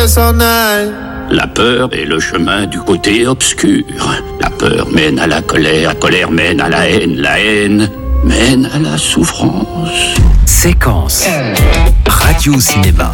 s'en aille. La peur est le chemin du côté obscur. La peur mène à la colère mène à la haine mène à la souffrance. Séquence. Radio Cinéma.